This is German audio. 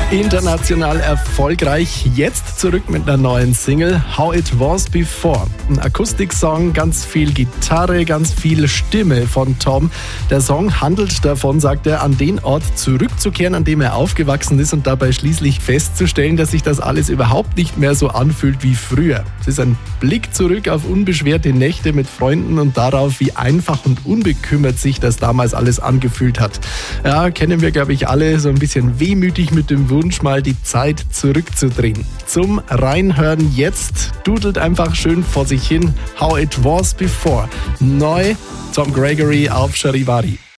International erfolgreich, jetzt zurück mit einer neuen Single, How It Was Before. Ein Akustiksong, ganz viel Gitarre, ganz viel Stimme von Tom. Der Song handelt davon, sagt er, an den Ort zurückzukehren, an dem er aufgewachsen ist und dabei schließlich festzustellen, dass sich das alles überhaupt nicht mehr so anfühlt wie früher. Es ist ein Blick zurück auf unbeschwerte Nächte mit Freunden und darauf, wie einfach und unbekümmert sich das damals alles angefühlt hat. Ja, kennen wir, glaube ich, alle, so ein bisschen wehmütig mit dem Wunsch, mal die Zeit zurückzudrehen. Zum Reinhören jetzt, dudelt einfach schön vor sich hin, How It Was Before. Neu Tom Gregory auf Charivari.